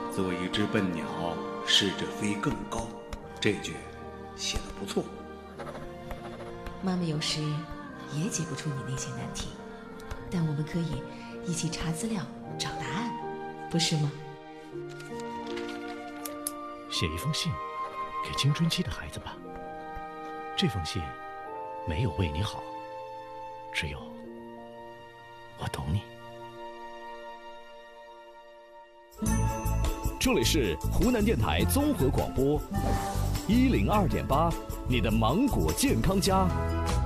作为一只笨鸟，试着飞更高。这句写得不错。 妈妈有时也解不出你那些难题，但我们可以一起查资料找答案，不是吗？ 写一封信给青春期的孩子吧。这封信没有为你好，只有我懂你。 这里是湖南电台综合广播102.8，你的芒果健康家。